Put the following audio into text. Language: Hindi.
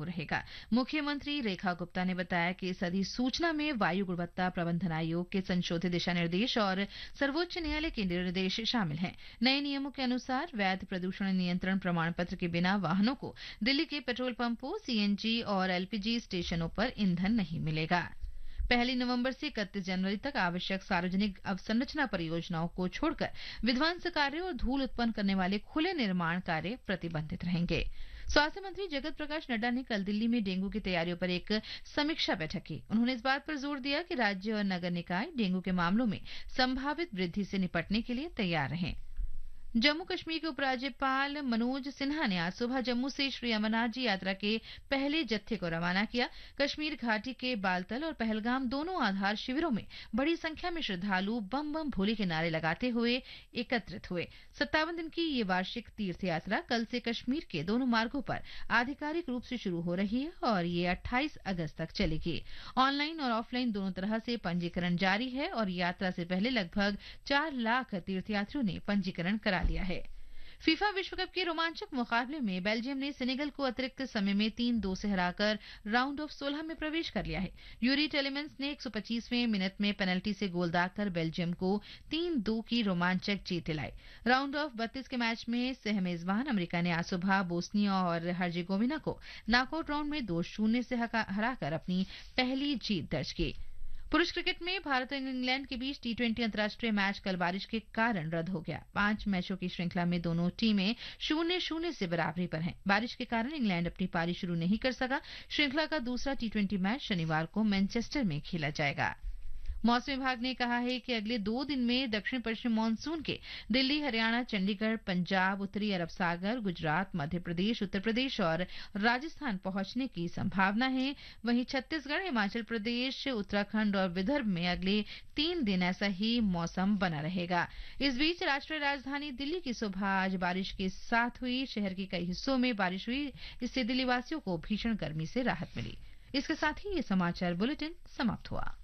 लागू रहेगा। मुख्यमंत्री रेखा गुप्ता ने बताया कि इस अधिसूचना में वायु गुणवत्ता प्रबंधन आयोग के संशोधित दिशा निर्देश और सर्वोच्च न्यायालय के निर्देश शामिल हैं। नए नियमों के अनुसार वैध प्रदूषण नियंत्रण प्रमाण पत्र के बिना वाहनों को दिल्ली के पेट्रोल पंपों, सीएनजी और एलपीजी स्टेशनों पर ईंधन नहीं मिलेगा। 1 नवंबर से 31 जनवरी तक आवश्यक सार्वजनिक अवसंरचना परियोजनाओं को छोड़कर विध्वंस कार्य और धूल उत्पन्न करने वाले खुले निर्माण कार्य प्रतिबंधित रहेंगे। स्वास्थ्य मंत्री जगत प्रकाश नड्डा ने कल दिल्ली में डेंगू की तैयारियों पर एक समीक्षा बैठक की। उन्होंने इस बात पर जोर दिया कि राज्य और नगर निकाय डेंगू के मामलों में संभावित वृद्धि से निपटने के लिए तैयार रहें। जम्मू कश्मीर के उपराज्यपाल मनोज सिन्हा ने आज सुबह जम्मू से श्री अमरनाथ जी यात्रा के पहले जत्थे को रवाना किया। कश्मीर घाटी के बालतल और पहलगाम दोनों आधार शिविरों में बड़ी संख्या में श्रद्धालु बम बम भोले के नारे लगाते हुए एकत्रित हुए। 57 दिन की ये वार्षिक तीर्थ यात्रा कल से कश्मीर के दोनों मार्गों पर आधिकारिक रूप से शुरू हो रही है और ये 28 अगस्त तक चलेगी। ऑनलाइन और ऑफलाइन दोनों तरह से पंजीकरण जारी है और यात्रा से पहले लगभग 4 लाख तीर्थयात्रियों ने पंजीकरण करा लिया है। फीफा विश्व कप के रोमांचक मुकाबले में बेल्जियम ने सेनेगल को अतिरिक्त समय में 3-2 से हराकर राउंड ऑफ 16 में प्रवेश कर लिया है। यूरी टेलेमेंस ने 125वें मिनट में पेनल्टी से गोल दागकर बेल्जियम को 3-2 की रोमांचक जीत दिलाई। राउंड ऑफ 32 के मैच में सह मेजबान अमेरिका ने आज सुबह बोस्निया और हर्जेगोविना को नॉकआउट राउंड में 2-0 से हराकर अपनी पहली जीत दर्ज की। पुरुष क्रिकेट में भारत और इंग्लैंड के बीच टी20 अंतर्राष्ट्रीय मैच कल बारिश के कारण रद्द हो गया। 5 मैचों की श्रृंखला में दोनों टीमें 0-0 से बराबरी पर हैं। बारिश के कारण इंग्लैंड अपनी पारी शुरू नहीं कर सका। श्रृंखला का दूसरा टी20 मैच शनिवार को मैनचेस्टर में खेला जाएगा। मौसम विभाग ने कहा है कि अगले 2 दिन में दक्षिण पश्चिम मानसून के दिल्ली, हरियाणा, चंडीगढ़, पंजाब, उत्तरी अरब सागर, गुजरात, मध्य प्रदेश, उत्तर प्रदेश और राजस्थान पहुंचने की संभावना है। वहीं छत्तीसगढ़, हिमाचल प्रदेश, उत्तराखंड और विदर्भ में अगले 3 दिन ऐसा ही मौसम बना रहेगा। इस बीच राष्ट्रीय राजधानी दिल्ली की सुबह आज बारिश के साथ हुई। शहर के कई हिस्सों में बारिश हुई, इससे दिल्ली वासियों को भीषण गर्मी से राहत मिली। इसके साथ ही ये समाचार बुलेटिन समाप्त हुआ।